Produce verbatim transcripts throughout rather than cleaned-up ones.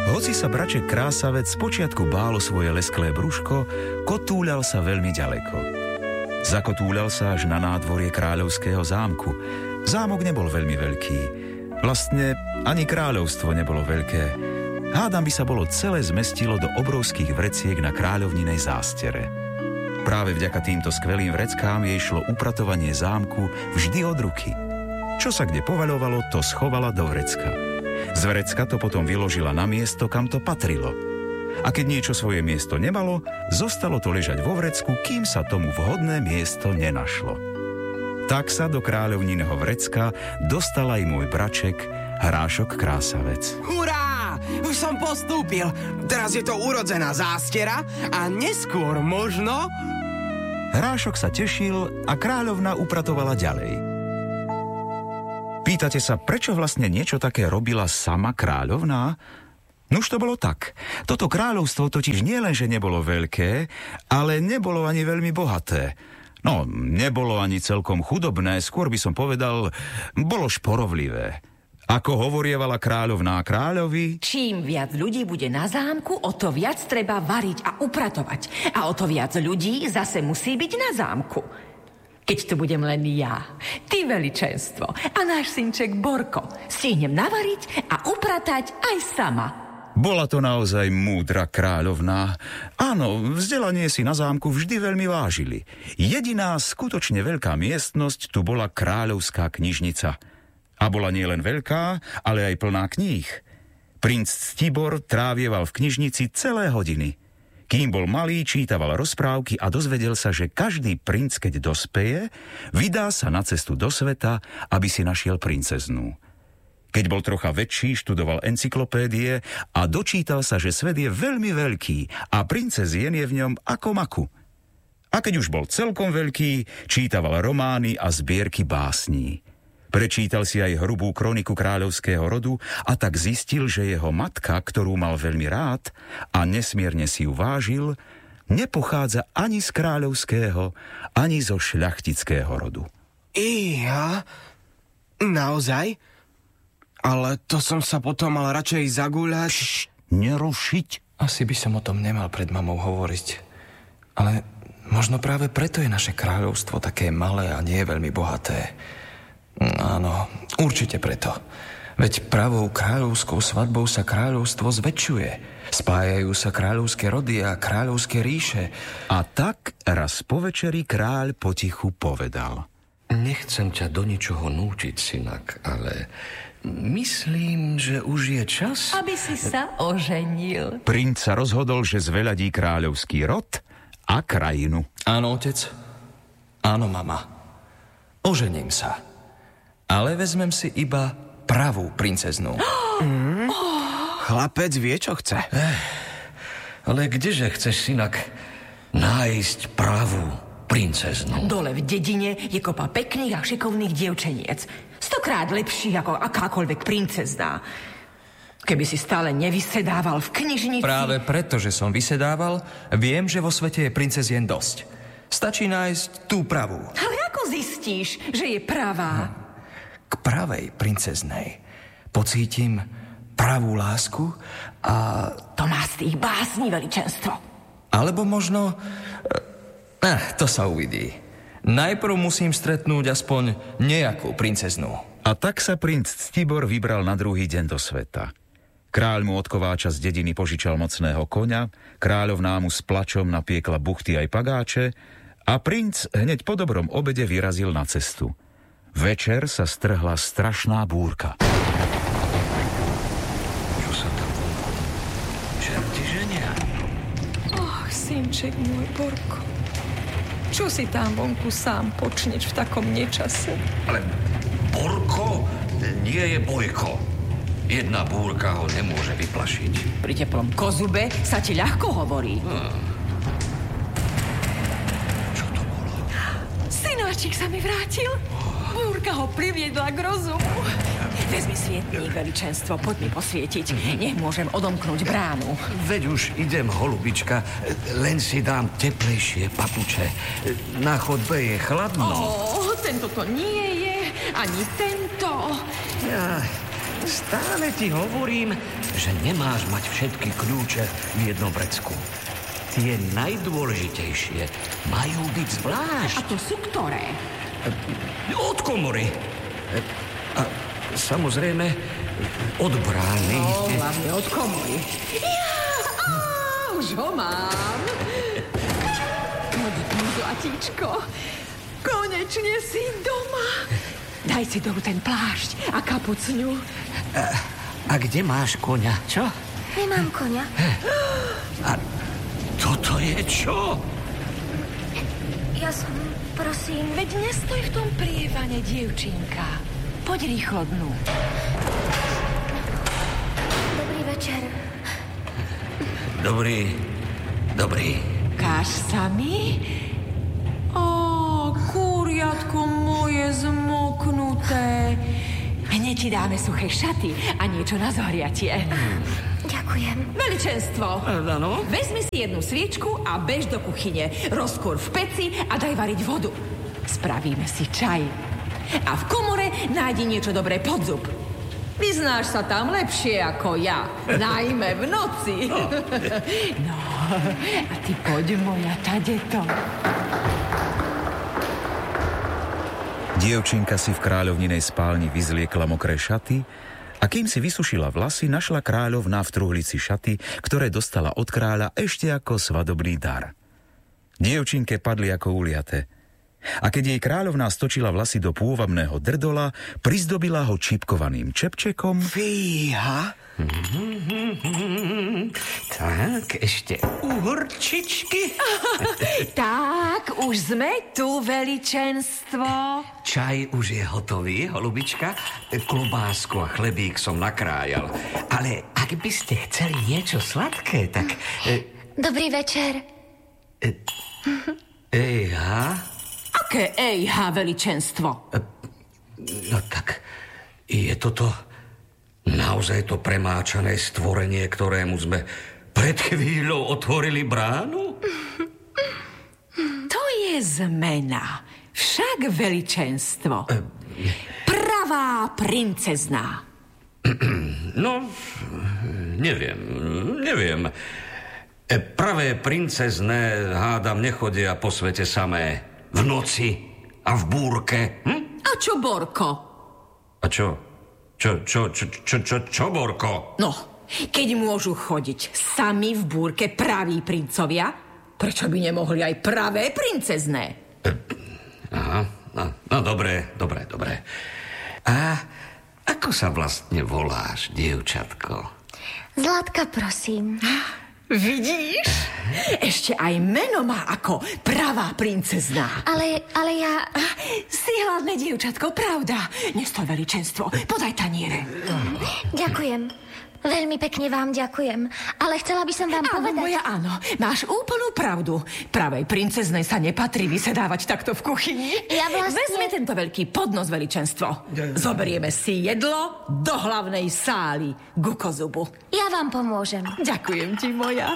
Hoci sa braček Krásavec spočiatku bálo svoje lesklé brúško, kotúľal sa veľmi ďaleko. Zakotúľal sa až na nádvorie kráľovského zámku. Zámok nebol veľmi veľký. Vlastne ani kráľovstvo nebolo veľké. Hádam by sa bolo celé zmestilo do obrovských vreciek na kráľovninej zástere. Práve vďaka týmto skvelým vreckám jej šlo upratovanie zámku vždy od ruky. Čo sa kde povaľovalo, to schovala do vrecka. Z vrecka to potom vyložila na miesto, kam to patrilo. A keď niečo svoje miesto nemalo, zostalo to ležať vo vrecku, kým sa tomu vhodné miesto nenašlo. Tak sa do kráľovniného vrecka dostal aj môj braček Hrášok Krásavec. Hurá! Už som postúpil. Teraz je to urodzená zástera a neskôr možno... Hrášok sa tešil a kráľovna upratovala ďalej. Pýtate sa, prečo vlastne niečo také robila sama kráľovná? Nuž to bolo tak. Toto kráľovstvo totiž nielenže nebolo veľké, ale nebolo ani veľmi bohaté. No, nebolo ani celkom chudobné, skôr by som povedal, bolo šporovlivé. Ako hovorievala kráľovná kráľovi... Čím viac ľudí bude na zámku, o to viac treba variť a upratovať. A o to viac ľudí zase musí byť na zámku. Keď tu budem len ja, ty veličenstvo a náš synček Borko, stihnem navariť a upratať aj sama. Bola to naozaj múdra kráľovná. Áno, vzdelanie si na zámku vždy veľmi vážili. Jediná skutočne veľká miestnosť tu bola kráľovská knižnica. A bola nielen veľká, ale aj plná kníh. Princ Ctibor trávieval v knižnici celé hodiny. Kým bol malý, čítaval rozprávky a dozvedel sa, že každý princ, keď dospeje, vydá sa na cestu do sveta, aby si našiel princeznú. Keď bol trocha väčší, študoval encyklopédie a dočítal sa, že svet je veľmi veľký a princezien je v ňom ako maku. A keď už bol celkom veľký, čítaval romány a zbierky básní. Prečítal si aj hrubú kroniku kráľovského rodu a tak zistil, že jeho matka, ktorú mal veľmi rád a nesmierne si ju vážil, nepochádza ani z kráľovského, ani zo šľachtického rodu. Iha? Naozaj? Ale to som sa potom mal radšej zagúľať... Šš, nerušiť. Asi by som o tom nemal pred mamou hovoriť. Ale možno práve preto je naše kráľovstvo také malé a nie veľmi bohaté. Áno, určite preto. Veď pravou kráľovskou svadbou sa kráľovstvo zväčšuje. Spájajú sa kráľovské rody a kráľovské ríše. A tak raz po večeri kráľ potichu povedal: Nechcem ťa do ničoho nútiť, synak, ale myslím, že už je čas... Aby si sa oženil. Princ sa rozhodol, že zveľadí kráľovský rod a krajinu. Áno, otec. Áno, mama. Ožením sa. Ale vezmem si iba pravú princeznú. Mm. Chlapec vie, čo chce. Eh, ale kdeže chceš, synak, nájsť pravú princeznú? Dole v dedine je kopa pekných a šikovných dievčeniec. Stokrát lepších ako akákoľvek princezná. Keby si stále nevysedával v knižnici... Práve preto, že som vysedával, viem, že vo svete je princezien dosť. Stačí nájsť tú pravú. Ale ako zistíš, že je pravá? Hm. K pravej princeznej pocítim pravú lásku a... To má z tých básní veličenstvo. Alebo možno... Eh, to sa uvidí. Najprv musím stretnúť aspoň nejakú princeznú. A tak sa princ Ctibor vybral na druhý deň do sveta. Kráľ mu od kováča z dediny požičal mocného koňa, kráľovná mu s plačom napiekla buchty aj pagáče a princ hneď po dobrom obede vyrazil na cestu. Večer sa strhla strašná búrka. Čo sa tam... Čerti ženia? Och, synček môj, Borko. Čo si tam vonku sám počneš v takom nečase? Ale Borko nie je Bojko. Jedna búrka ho nemôže vyplašiť. Pri teplom kozube sa ti ľahko hovorí. Hm. Čo to bolo? Synáčik sa mi vrátil. Búrka ho priviedla k rozumu. Vezmi svietník, veličenstvo, poď mi posvietiť. Nech môžem odomknúť bránu. Veď už idem, holubička, len si dám teplejšie papuče. Na chodbe je chladno. Ó, tento to nie je, ani tento. Ja, Stále ti hovorím, že nemáš mať všetky kľúče v jednom vrecku. Tie najdôležitejšie majú byť zvlášť. A to sú ktoré? Od komory. A samozrejme od brány. No, hlavne od komory. Ja, á, už ho mám. Poď, zlatíčko. Konečne si doma. Daj si dolu ten plášť a kapucňu. A, a kde máš koňa, čo? Nemám koňa. A toto je čo? Ja som, prosím... Veď nestoj v tom prievane, dievčinka. Poď rýchlo dnu. Dobrý večer. Dobrý, dobrý. Káš sa mi? Ó, kúriatko moje zmoknuté. Hneď ti dáme suché šaty a niečo na zohriatie. Ďakujem. Veličenstvo. Áno? Vezmi si jednu sviečku a bež do kuchyne. Rozkúr v peci a daj variť vodu. Spravíme si čaj. A v komore nájdi niečo dobré pod zub. Vyznáš sa tam lepšie ako ja. Najmä v noci. No, a ty poď, moja tadeto. Dievčinka si v kráľovninej spálni vyzliekla mokré šaty a kým si vysušila vlasy, našla kráľovná v truhlici šaty, ktoré dostala od kráľa ešte ako svadobný dar. Dievčinke padli ako uliate. A keď jej kráľovná stočila vlasy do pôvabného drdola, prizdobila ho čipkovaným čepčekom. Fíha. Mm-hmm. Tak, ešte uhorčičky. Tak, už sme tu, veličenstvo. Čaj už je hotový, holubička. Klobásku a chlebík som nakrájal. Ale ak by ste chceli niečo sladké, tak... E, Dobrý večer. e, ejha? Aké ejha, veličenstvo? E, no tak, je toto naozaj to premáčané stvorenie, ktorému sme pred chvíľou otvorili bránu? To je zmena. Však veličenstvo. Pravá princezná. No, neviem, neviem. Pravé princezné, hádam, nechodia po svete samé. V noci a v búrke. Hm? A čo, Borko? A čo? Čo, čo, čo, čo, čo, čo, Borko? No, keď môžu chodiť sami v búrke praví princovia, prečo by nemohli aj pravé princezné? Aha, no, no dobre, dobre, dobre. A ako sa vlastne voláš, dievčatko? Zlatka, prosím. Vidíš? Ešte aj meno má ako pravá princezná. Ale, ale ja... Si hladné dievčatko, pravda. Nestoj, veličenstvo, podaj taniere. Ďakujem. Veľmi pekne vám ďakujem. Ale chcela by som vám Áno, povedať... moja áno. Máš úplnú pravdu. Pravej princeznej sa nepatrí vysedávať takto v kuchyni. Ja vlastne... Vezme tento veľký podnos, veličenstvo. Zoberieme si jedlo do hlavnej sály ku kozubu. Ja vám pomôžem. Ďakujem ti, moja.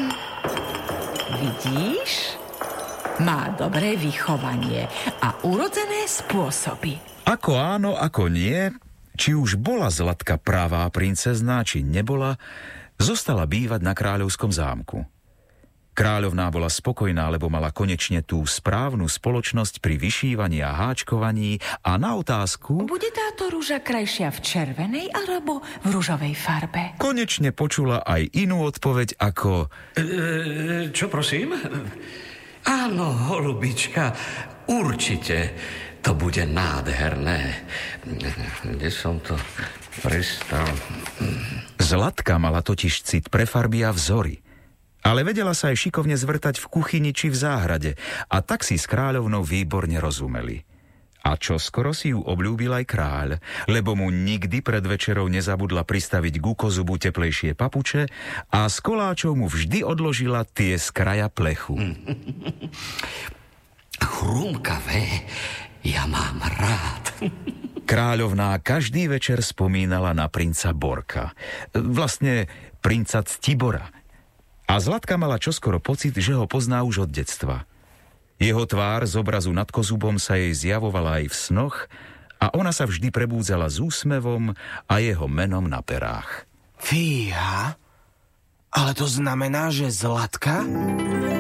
Vidíš? Má dobré vychovanie a urodzené spôsoby. Ako áno, ako nie, či už bola Zlatka pravá princezná, či nebola, zostala bývať na kráľovskom zámku. Kráľovná bola spokojná, lebo mala konečne tú správnu spoločnosť pri vyšívaní a háčkovaní a na otázku... Bude táto rúža krajšia v červenej alebo v ružovej farbe? Konečne počula aj inú odpoveď ako... E, čo prosím? Áno, holubička, určite. To bude nádherné. Kde som to prestal? Zlatka mala totiž cit pre farby a vzory. Ale vedela sa aj šikovne zvrtať v kuchyni či v záhrade a tak si s kráľovnou výborne rozumeli. A čo skoro si ju obľúbil aj kráľ, lebo mu nikdy pred večerou nezabudla pristaviť ku kozubu teplejšie papuče a z koláčov mu vždy odložila tie z kraja plechu. Chrumkavé, ja mám rád. Kráľovná každý večer spomínala na princa Borka. Vlastne princa Ctibora. A Zlatka mala čoskoro pocit, že ho pozná už od detstva. Jeho tvár z obrazu nad kozubom sa jej zjavovala aj v snoch a ona sa vždy prebúdzala s úsmevom a jeho menom na perách. Fíha, ale to znamená, že Zlatka